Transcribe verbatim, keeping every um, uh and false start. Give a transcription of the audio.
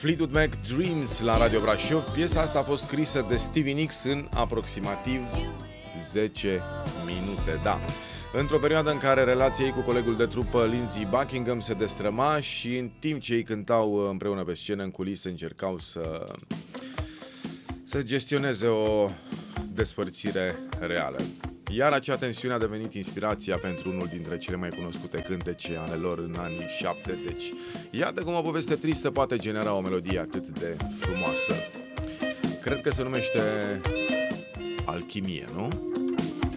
Fleetwood Mac, Dreams la Radio Brașov. Piesa asta a fost scrisă de Stevie Nicks în aproximativ zece minute, da. Într-o perioadă în care relația ei cu colegul de trupă Lindsey Buckingham se destrăma și în timp ce ei cântau împreună pe scenă, în culisă încercau să, să gestioneze o despărțire reală. Iar acea tensiune a devenit inspirația pentru unul dintre cele mai cunoscute cântece ale lor în anii șaptezeci. Iată cum o poveste tristă poate genera o melodie atât de frumoasă. Cred că se numește alchimie, nu?